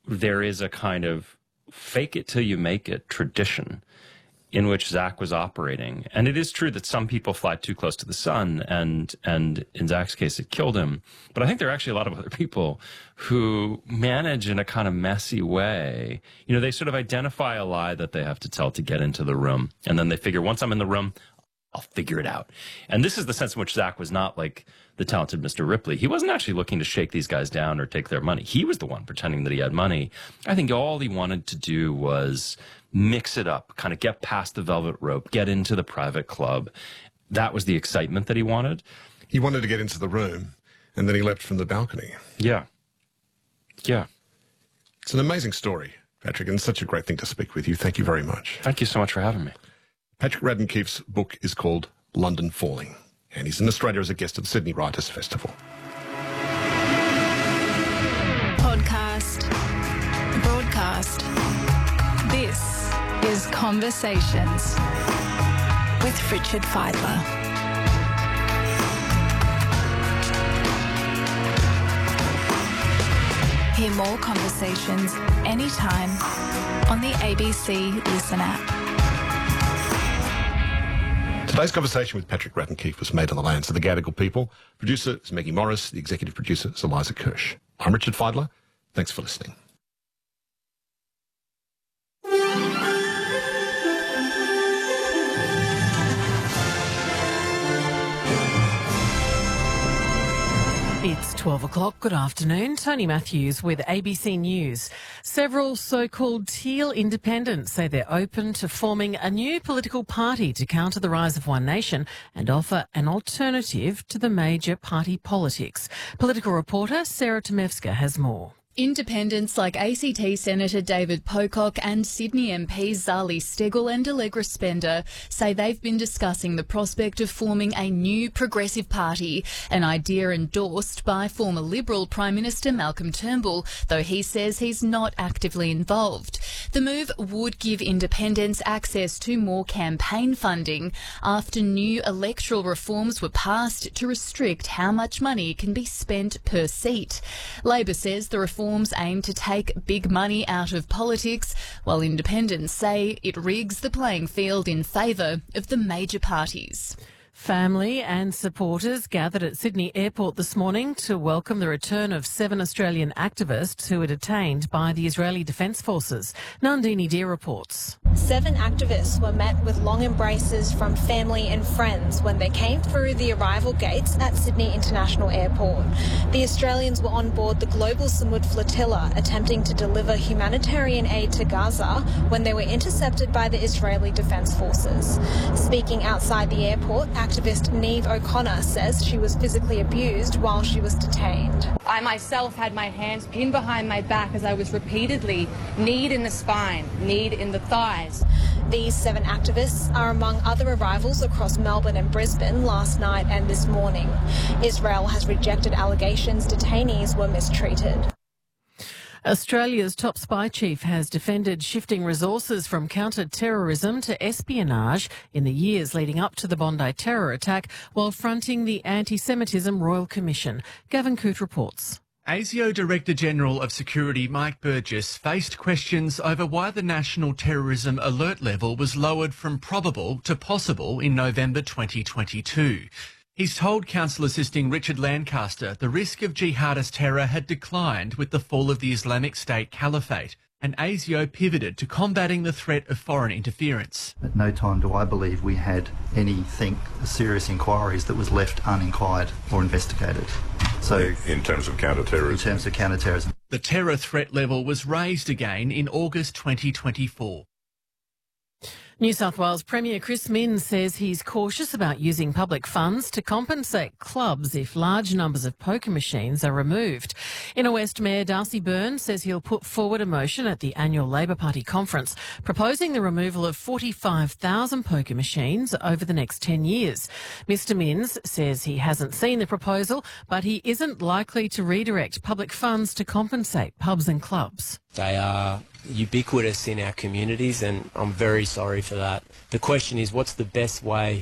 there is a kind of fake it till you make it tradition in which Zach was operating. And it is true that some people fly too close to the sun, and in Zach's case, it killed him. But I think there are actually a lot of other people who manage in a kind of messy way. You know, they sort of identify a lie that they have to tell to get into the room. And then they figure, once I'm in the room, I'll figure it out. And this is the sense in which Zach was not like the talented Mr. Ripley. He wasn't actually looking to shake these guys down or take their money. He was the one pretending that he had money. I think all he wanted to do was mix it up, kind of get past the velvet rope, get into the private club. That was the excitement that he wanted. He wanted to get into the room, and then he leapt from the balcony. Yeah. Yeah. It's an amazing story, Patrick, and such a great thing to speak with you. Thank you very much. Thank you so much for having me. Patrick Radden Keefe's book is called London Falling, and he's in Australia as a guest at the Sydney Writers' Festival. Podcast. Broadcast. This is Conversations with Richard Fidler. Hear more conversations anytime on the ABC Listen app. Today's conversation with Patrick Radden Keefe was made on the lands of the Gadigal people. Producer is Maggie Morris. The executive producer is Eliza Kirsch. I'm Richard Fidler. Thanks for listening. It's 12 o'clock. Good afternoon. Tony Matthews with ABC News. Several so-called teal independents say they're open to forming a new political party to counter the rise of One Nation and offer an alternative to the major party politics. Political reporter Sarah Tomevska has more. Independents like ACT Senator David Pocock and Sydney MPs Zali Steggall and Allegra Spender say they've been discussing the prospect of forming a new progressive party, an idea endorsed by former Liberal Prime Minister Malcolm Turnbull, though he says he's not actively involved. The move would give independents access to more campaign funding after new electoral reforms were passed to restrict how much money can be spent per seat. Labor says the reforms aim to take big money out of politics, while independents say it rigs the playing field in favour of the major parties. Family and supporters gathered at Sydney Airport this morning to welcome the return of 7 Australian activists who were detained by the Israeli Defence Forces. Nandini Deer reports. 7 activists were met with long embraces from family and friends when they came through the arrival gates at Sydney International Airport. The Australians were on board the Global Samud Flotilla attempting to deliver humanitarian aid to Gaza when they were intercepted by the Israeli Defence Forces. Speaking outside the airport, activist Niamh O'Connor says she was physically abused while she was detained. I myself had my hands pinned behind my back as I was repeatedly kneed in the spine, kneed in the thighs. These 7 activists are among other arrivals across Melbourne and Brisbane last night and this morning. Israel has rejected allegations detainees were mistreated. Australia's top spy chief has defended shifting resources from counter-terrorism to espionage in the years leading up to the Bondi terror attack while fronting the Anti-Semitism Royal Commission. Gavin Coote reports. ASIO Director General of Security Mike Burgess faced questions over why the national terrorism alert level was lowered from probable to possible in November 2022. He's told Council Assisting Richard Lancaster the risk of jihadist terror had declined with the fall of the Islamic State Caliphate, and ASIO pivoted to combating the threat of foreign interference. At no time do I believe we had anything, serious inquiries that was left uninquired or investigated. So, in terms of counter-terrorism? In terms of counter-terrorism. The terror threat level was raised again in August 2024. New South Wales Premier Chris Minns says he's cautious about using public funds to compensate clubs if large numbers of poker machines are removed. Inner West Mayor Darcy Byrne says he'll put forward a motion at the annual Labor Party conference proposing the removal of 45,000 poker machines over the next 10 years. Mr Minns says he hasn't seen the proposal, but he isn't likely to redirect public funds to compensate pubs and clubs. They are ubiquitous in our communities, and I'm very sorry for that. The question is, what's the best way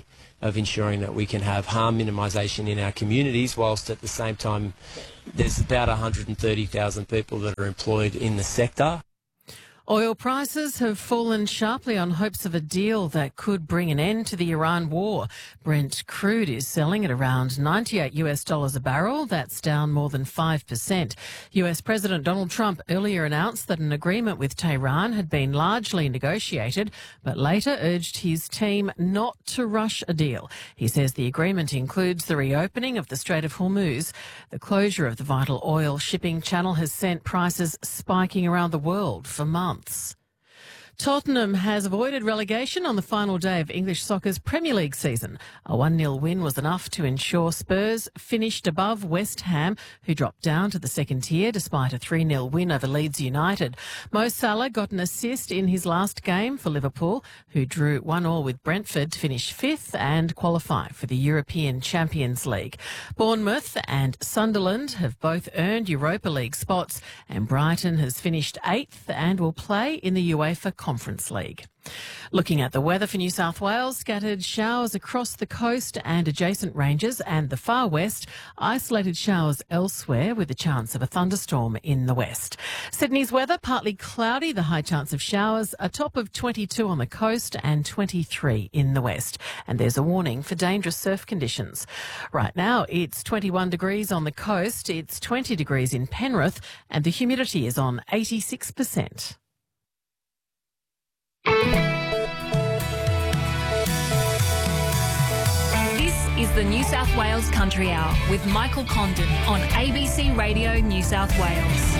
of ensuring that we can have harm minimisation in our communities, whilst at the same time there's about 130,000 people that are employed in the sector. Oil prices have fallen sharply on hopes of a deal that could bring an end to the Iran war. Brent crude is selling at around $98 a barrel. That's down more than 5%. US President Donald Trump earlier announced that an agreement with Tehran had been largely negotiated, but later urged his team not to rush a deal. He says the agreement includes the reopening of the Strait of Hormuz. The closure of the vital oil shipping channel has sent prices spiking around the world for months. Tottenham has avoided relegation on the final day of English soccer's Premier League season. A 1-0 win was enough to ensure Spurs finished above West Ham, who dropped down to the second tier despite a 3-0 win over Leeds United. Mo Salah got an assist in his last game for Liverpool, who drew 1-1 with Brentford to finish fifth and qualify for the European Champions League. Bournemouth and Sunderland have both earned Europa League spots, and Brighton has finished 8th and will play in the UEFA Conference League. Looking at the weather for New South Wales, scattered showers across the coast and adjacent ranges and the far west, isolated showers elsewhere with a chance of a thunderstorm in the west. Sydney's weather, partly cloudy, the high chance of showers, a top of 22 on the coast and 23 in the west. And there's a warning for dangerous surf conditions. Right now, it's 21 degrees on the coast, it's 20 degrees in Penrith, and the humidity is on 86%. This is the New South Wales Country Hour with Michael Condon on ABC Radio New South Wales.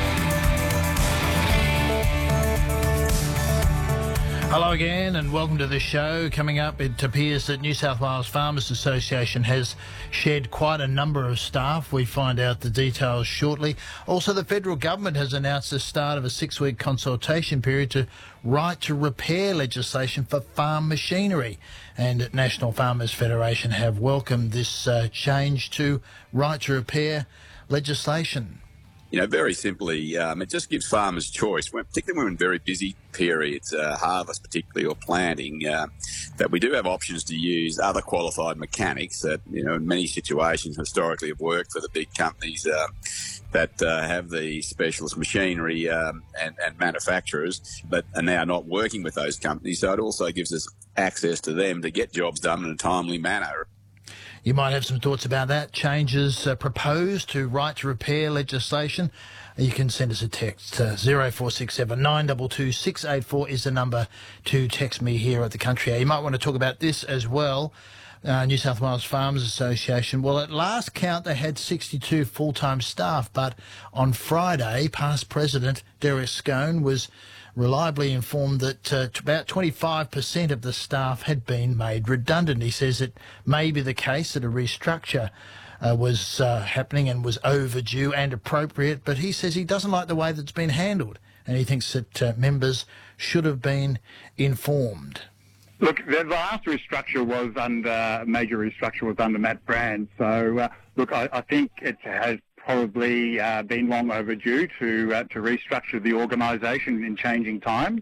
Hello again and welcome to the show. Coming up, it appears that New South Wales Farmers Association has shed quite a number of staff. We find out the details shortly. Also, the federal government has announced the start of a 6-week consultation period to right to repair legislation for farm machinery. And National Farmers Federation have welcomed this change to right to repair legislation. You know, very simply, it just gives farmers choice, particularly when we're in very busy periods, harvest particularly, or planting, that we do have options to use other qualified mechanics that, you know, in many situations historically have worked for the big companies that have the specialist machinery and manufacturers, but are now not working with those companies. So it also gives us access to them to get jobs done in a timely manner. You might have some thoughts about that. Changes proposed to right to repair legislation. You can send us a text. 0467 922 684 is the number to text me here at the Country Hour. You might want to talk about this as well. New South Wales Farmers Association. Well, at last count, they had 62 full-time staff, but on Friday, past President Derek Scone was reliably informed that about 25% of the staff had been made redundant. He says it may be the case that a restructure was happening and was overdue and appropriate, but he says he doesn't like the way that's been handled, and he thinks that members should have been informed. Look, the last restructure was major restructure was under Matt Brand. So, look, I think it has probably been long overdue to restructure the organisation in changing times.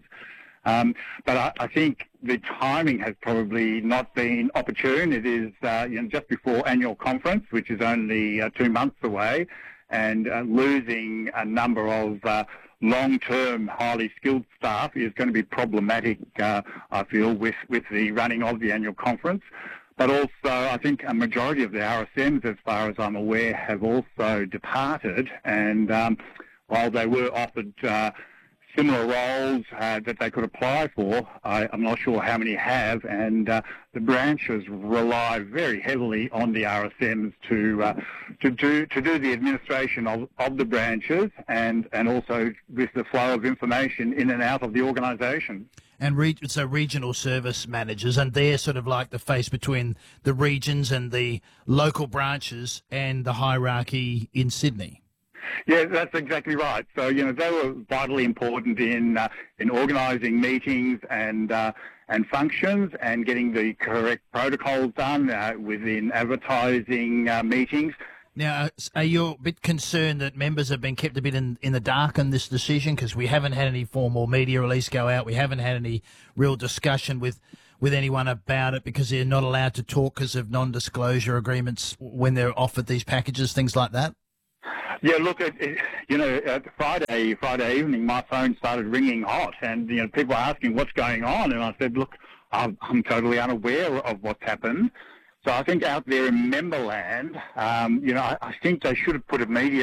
But I think the timing has probably not been opportune. It is just before annual conference, which is only 2 months away, and losing a number of long-term, highly skilled staff is going to be problematic, I feel, with the running of the annual conference. But also, I think a majority of the RSMs, as far as I'm aware, have also departed. And while they were offered similar roles that they could apply for, I'm not sure how many have. And the branches rely very heavily on the RSMs to do the administration of the branches and also with the flow of information in and out of the organisation. And so regional service managers, and they're sort of like the face between the regions and the local branches and the hierarchy in Sydney. Yeah, that's exactly right. So, they were vitally important in organising meetings and functions and getting the correct protocols done within advertising meetings. Now, are you a bit concerned that members have been kept a bit in the dark on this decision? Because we haven't had any formal media release go out. We haven't had any real discussion with with anyone about it because they're not allowed to talk because of non-disclosure agreements when they're offered these packages, things like that? Yeah, look, Friday evening, my phone started ringing hot, and people were asking what's going on, and I said, look, I'm totally unaware of what's happened. So I think out there in Memberland, I think they should have put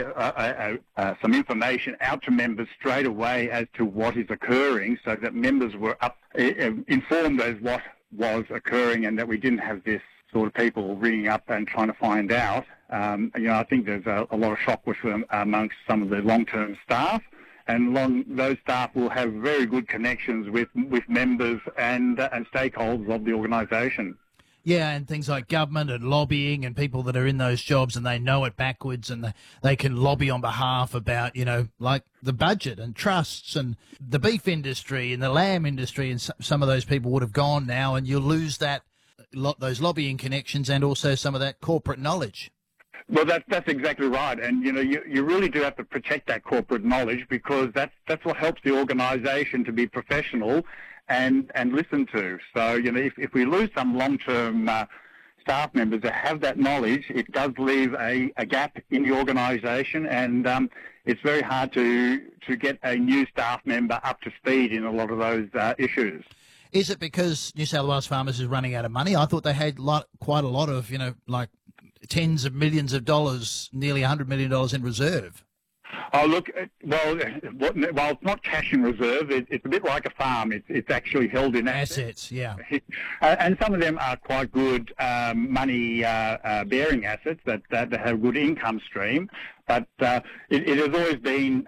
some information out to members straight away as to what is occurring, so that members were informed as what was occurring, and that we didn't have this sort of people ringing up and trying to find out. I think there's a lot of shock amongst some of the long-term staff, and those staff will have very good connections with members and stakeholders of the organisation. Yeah, and things like government and lobbying and people that are in those jobs and they know it backwards and they can lobby on behalf about, like the budget and trusts and the beef industry and the lamb industry, and some of those people would have gone now, and you'll lose those lobbying connections and also some of that corporate knowledge. Well, that's exactly right, and you really do have to protect that corporate knowledge, because that's what helps the organisation to be professional and listened to. So, if we lose some long-term staff members that have that knowledge, it does leave a gap in the organisation, and it's very hard to get a new staff member up to speed in a lot of those issues. Is it because New South Wales Farmers is running out of money? I thought they had quite a lot of, like tens of millions of dollars, nearly $100 million in reserve. Oh, look, well, it's not cash in reserve. It's a bit like a farm. It's actually held in assets. Yeah. And some of them are quite good money-bearing assets that have good income stream. But it has always been,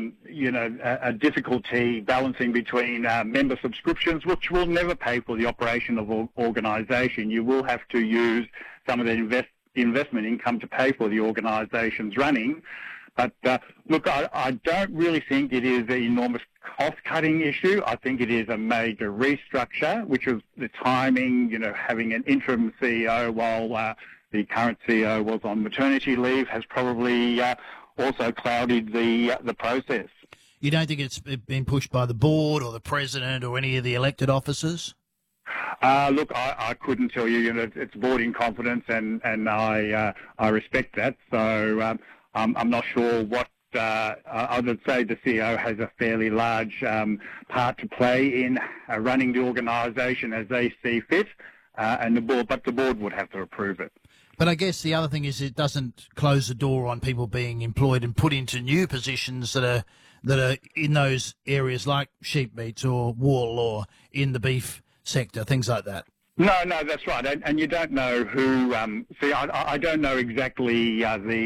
a difficulty balancing between member subscriptions, which will never pay for the operation of an organisation. You will have to use some of the investment income to pay for the organisation's running. But, look, I don't really think it is an enormous cost-cutting issue. I think it is a major restructure, which is the timing, having an interim CEO while the current CEO was on maternity leave has probably also clouded the process. You don't think it's been pushed by the board or the president or any of the elected officers? Look, I couldn't tell you. It's board in confidence, and I respect that. So I'm not sure what. I would say the CEO has a fairly large part to play in running the organisation as they see fit, and the board would have to approve it. But I guess the other thing is it doesn't close the door on people being employed and put into new positions that are in those areas like sheep meats or wool or in the beef sector, things like that. No, that's right. And you don't know who. I don't know exactly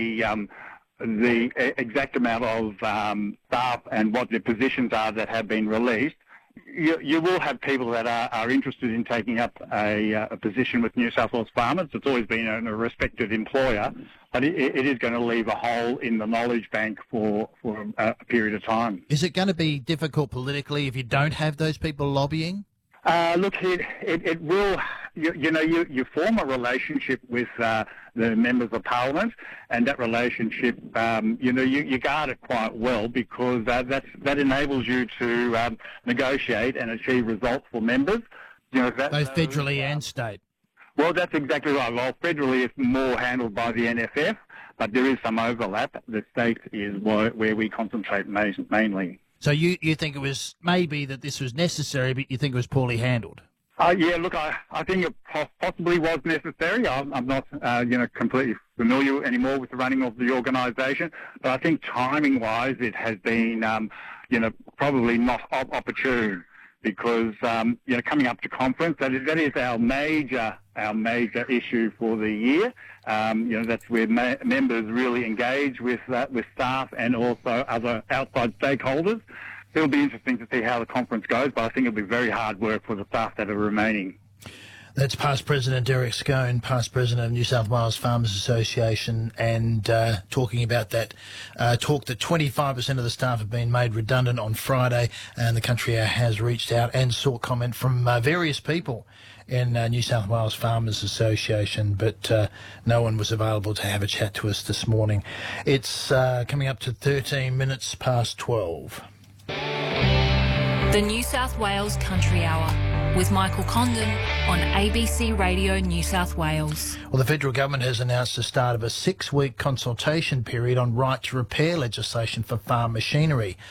the exact amount of staff and what the positions are that have been released. You will have people that are interested in taking up a position with New South Wales Farmers. It's always been a respected employer, but it is going to leave a hole in the knowledge bank for a period of time. Is it going to be difficult politically if you don't have those people lobbying? Look, it will. You form a relationship with the members of Parliament, and that relationship, you guard it quite well, because that enables you to negotiate and achieve results for members. Both federally and state. Well, that's exactly right. Well, federally it's more handled by the NFF, but there is some overlap. The state is where we concentrate mainly. So you think it was maybe that this was necessary, but you think it was poorly handled? Yeah, look, I think it possibly was necessary. I'm not, completely familiar anymore with the running of the organisation, but I think timing-wise it has been, probably not opportune, because, coming up to conference, that is our major issue for the year. That's where members really engage with staff and also other outside stakeholders. It'll be interesting to see how the conference goes, but I think it'll be very hard work for the staff that are remaining. That's past President Derek Scone, past President of New South Wales Farmers Association, and talking about that talk that 25% of the staff have been made redundant on Friday, and the Country Hour has reached out and sought comment from various people in New South Wales Farmers Association, but no one was available to have a chat to us this morning. It's coming up to 13 minutes past 12. The New South Wales Country Hour. with Michael Condon on ABC Radio New South Wales. Well, the federal government has announced the start of a 6-week consultation period on right to repair legislation for farm machinery.